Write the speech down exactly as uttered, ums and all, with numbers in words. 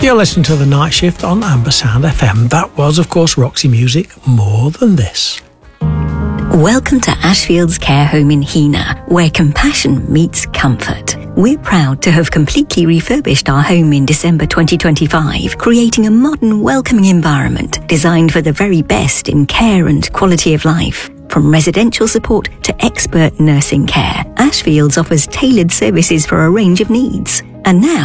You're listening to The Night Shift on Ambersound F M. That was, of course, Roxy Music, More Than This. Welcome to Ashfield's Care Home in Heanor, where compassion meets comfort. We're proud to have completely refurbished our home in December twenty twenty-five, creating a modern, welcoming environment designed for the very best in care and quality of life. From residential support to expert nursing care, Ashfields offers tailored services for a range of needs. And now,